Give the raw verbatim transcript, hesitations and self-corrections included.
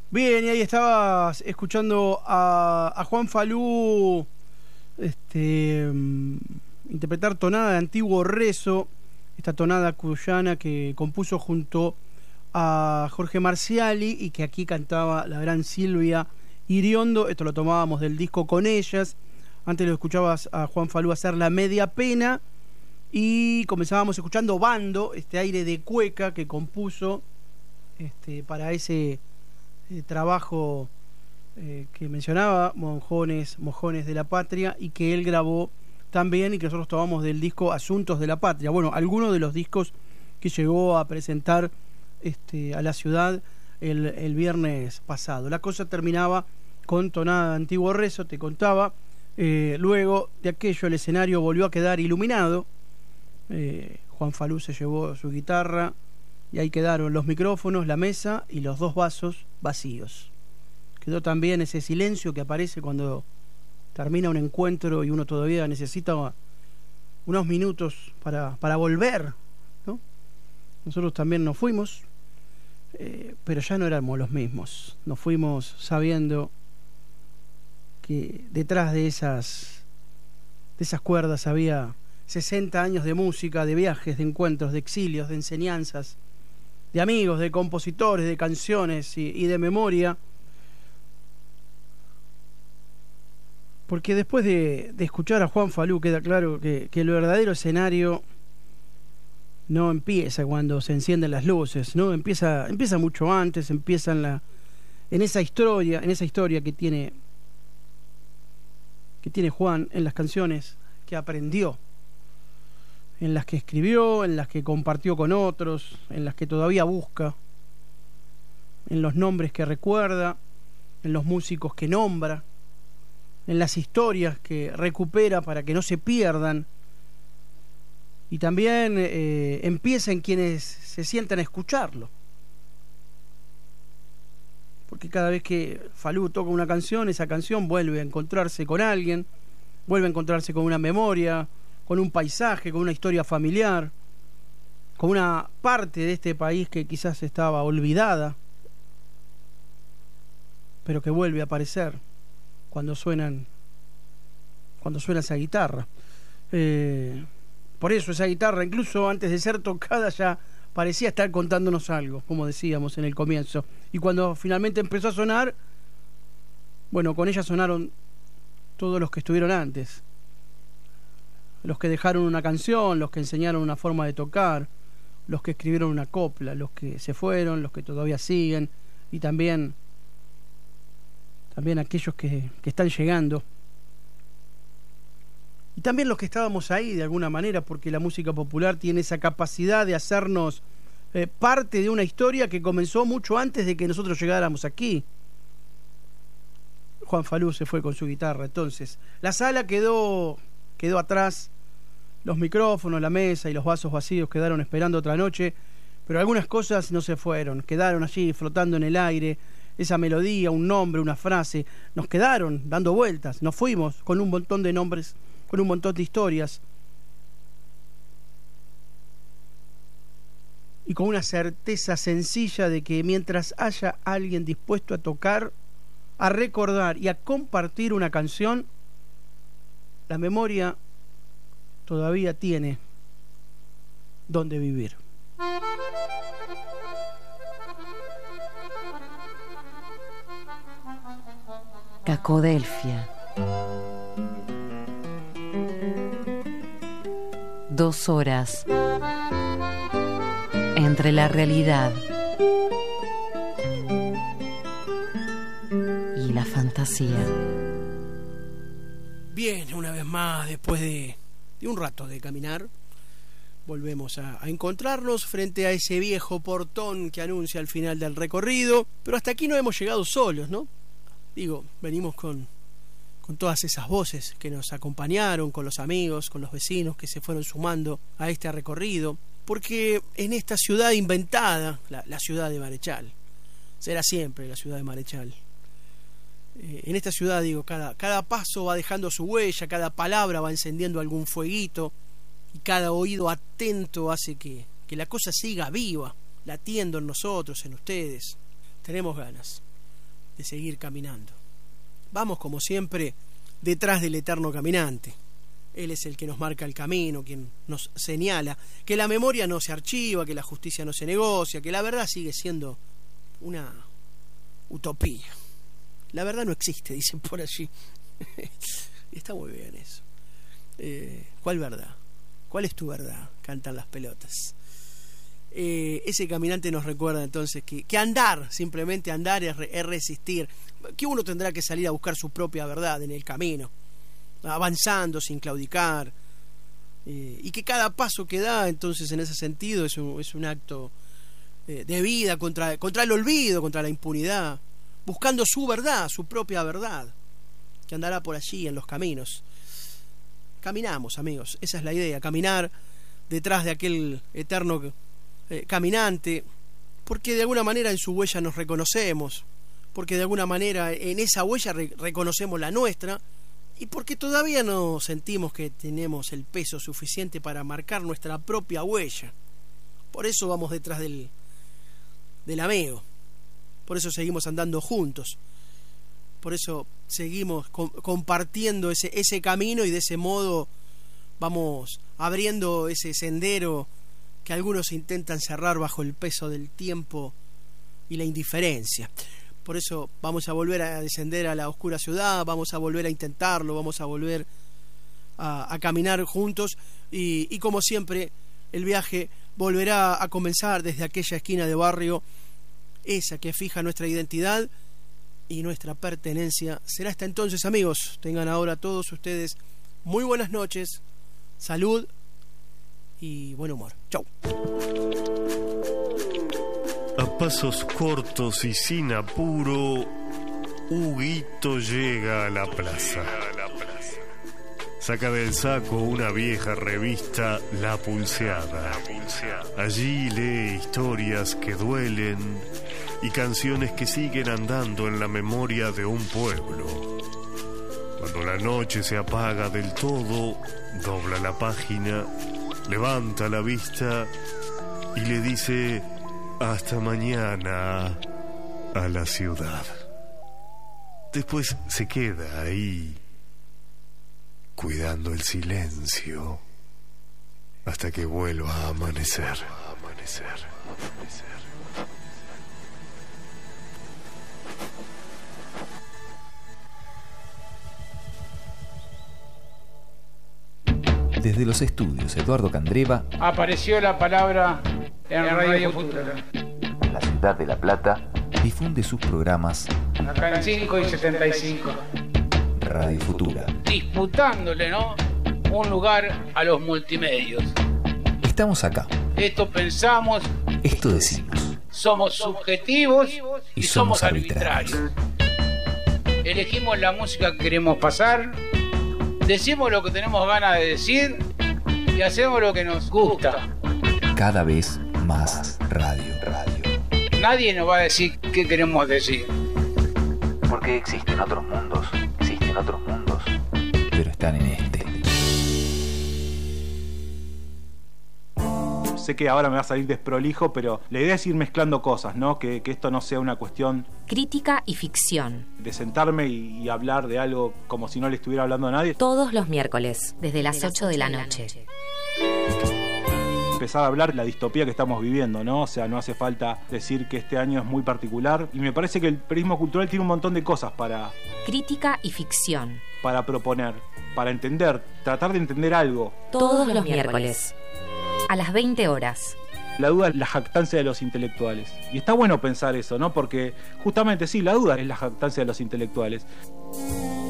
Bien, y ahí estabas escuchando a, a Juan Falú este, um, interpretar Tonada de Antiguo Rezo, esta tonada cuyana que compuso junto a Jorge Marciali y que aquí cantaba la gran Silvia Iriondo. Esto lo tomábamos del disco Con Ellas. Antes lo escuchabas a Juan Falú hacer La Media Pena y comenzábamos escuchando Bando, este aire de cueca que compuso este, para ese eh, trabajo eh, que mencionaba, Mojones, Mojones de la Patria, y que él grabó también y que nosotros tomamos del disco Asuntos de la Patria. Bueno, algunos de los discos que llegó a presentar este, a la ciudad el, el viernes pasado. La cosa terminaba con Tonada de Antiguo Rezo, te contaba. Eh, luego de aquello el escenario volvió a quedar iluminado. eh, Juan Falú se llevó su guitarra y ahí quedaron los micrófonos, la mesa y los dos vasos vacíos. Quedó también ese silencio que aparece cuando termina un encuentro y uno todavía necesita unos minutos para, para volver, ¿no? Nosotros también nos fuimos, eh, pero ya no éramos los mismos. Nos fuimos sabiendo que detrás de esas, de esas cuerdas había sesenta años de música, de viajes, de encuentros, de exilios, de enseñanzas, de amigos, de compositores, de canciones y, y de memoria. Porque después de, de escuchar a Juan Falú queda claro que, que el verdadero escenario no empieza cuando se encienden las luces, ¿no? Empieza, empieza mucho antes, empieza en la, en esa historia, en esa historia que tiene, que tiene Juan, en las canciones que aprendió, en las que escribió, en las que compartió con otros, en las que todavía busca, en los nombres que recuerda, en los músicos que nombra, en las historias que recupera para que no se pierdan, y también eh, empieza en quienes se sientan a escucharlo, porque cada vez que Falú toca una canción, esa canción vuelve a encontrarse con alguien, vuelve a encontrarse con una memoria, con un paisaje, con una historia familiar, con una parte de este país que quizás estaba olvidada, pero que vuelve a aparecer cuando suenan cuando suena esa guitarra. Eh, por eso esa guitarra, incluso antes de ser tocada, ya parecía estar contándonos algo, como decíamos en el comienzo. Y cuando finalmente empezó a sonar, bueno, con ella sonaron todos los que estuvieron antes. Los que dejaron una canción, los que enseñaron una forma de tocar, los que escribieron una copla, los que se fueron, los que todavía siguen, y también también aquellos que, que están llegando, y también los que estábamos ahí de alguna manera, porque la música popular tiene esa capacidad de hacernos eh, parte de una historia que comenzó mucho antes de que nosotros llegáramos aquí. Juan Falú se fue con su guitarra, entonces la sala quedó quedó atrás, los micrófonos, la mesa y los vasos vacíos quedaron esperando otra noche, pero algunas cosas no se fueron, quedaron allí flotando en el aire. Esa melodía, un nombre, una frase, nos quedaron dando vueltas. Nos fuimos con un montón de nombres, con un montón de historias, y con una certeza sencilla de que mientras haya alguien dispuesto a tocar, a recordar y a compartir una canción, la memoria todavía tiene donde vivir. Cacodelfia. Dos horas entre la realidad y la fantasía. Bien, una vez más, después de, de un rato de caminar, volvemos a, a encontrarnos frente a ese viejo portón que anuncia el final del recorrido. Pero hasta aquí no hemos llegado solos, ¿no? Digo, venimos con, con todas esas voces que nos acompañaron, con los amigos, con los vecinos que se fueron sumando a este recorrido, porque en esta ciudad inventada, la, la ciudad de Marechal, será siempre la ciudad de Marechal. Eh, en esta ciudad, digo, cada, cada paso va dejando su huella, cada palabra va encendiendo algún fueguito, y cada oído atento hace que, que la cosa siga viva, latiendo en nosotros, en ustedes. Tenemos ganas. de seguir caminando. Vamos, como siempre, detrás del eterno caminante. Él es el que nos marca el camino, quien nos señala que la memoria no se archiva, que la justicia no se negocia, que la verdad sigue siendo una utopía. La verdad no existe, dicen por allí. Está muy bien eso. Eh, ¿Cuál verdad? ¿Cuál es tu verdad? Cantan las pelotas. Eh, ese caminante nos recuerda entonces que, que andar, simplemente andar es, re, es resistir, que uno tendrá que salir a buscar su propia verdad en el camino, avanzando sin claudicar, eh, y que cada paso que da entonces en ese sentido es un, es un acto eh, de vida contra, contra el olvido, contra la impunidad, buscando su verdad, su propia verdad, que andará por allí en los caminos. Caminamos, amigos, esa es la idea, caminar detrás de aquel eterno eh, caminante, porque de alguna manera en su huella nos reconocemos, porque de alguna manera en esa huella re- reconocemos la nuestra, y porque todavía no sentimos que tenemos el peso suficiente para marcar nuestra propia huella. Por eso vamos detrás del, del amigo, por eso seguimos andando juntos, por eso seguimos com- compartiendo ese, ese camino, y de ese modo vamos abriendo ese sendero que algunos intentan cerrar bajo el peso del tiempo y la indiferencia. Por eso vamos a volver a descender a la oscura ciudad, vamos a volver a intentarlo, vamos a volver a, a caminar juntos, y, y como siempre el viaje volverá a comenzar desde aquella esquina de barrio, esa que fija nuestra identidad y nuestra pertenencia. Será hasta entonces, amigos. Tengan ahora todos ustedes muy buenas noches, salud y buen humor. Chau. A pasos cortos y sin apuro, Huguito llega a la plaza. Saca del saco una vieja revista, La Pulseada. Allí lee historias que duelen y canciones que siguen andando en la memoria de un pueblo. Cuando la noche se apaga del todo, dobla la página, levanta la vista y le dice: hasta mañana a la ciudad. Después se queda ahí, cuidando el silencio, hasta que vuelva a amanecer. A amanecer. Desde los estudios Eduardo Candreva apareció la palabra en, en Radio Futura. La ciudad de La Plata difunde sus programas Acá en cinco y setenta y cinco. Radio Futura. Disputándole, ¿no?, un lugar a los multimedios. Estamos acá. Esto pensamos. Esto decimos. Somos subjetivos y, y somos somos arbitrarios. arbitrarios. Elegimos la música que queremos pasar. Decimos lo que tenemos ganas de decir y hacemos lo que nos gusta. Cada vez más radio, radio. Nadie nos va a decir qué queremos decir. Porque existen otros mundos, existen otros mundos, pero están en este. Sé que ahora me va a salir desprolijo, pero la idea es ir mezclando cosas, ¿no? Que, que esto no sea una cuestión... Crítica y ficción. De sentarme y, y hablar de algo como si no le estuviera hablando a nadie. Todos los miércoles, desde las ocho de la noche. Empezar a hablar de la distopía que estamos viviendo, ¿no? O sea, no hace falta decir que este año es muy particular. Y me parece que el periodismo cultural tiene un montón de cosas para... Crítica y ficción. Para proponer, para entender, tratar de entender algo. Todos los miércoles. A las veinte horas. La duda es la jactancia de los intelectuales. Y está bueno pensar eso, ¿no? Porque justamente sí, la duda es la jactancia de los intelectuales.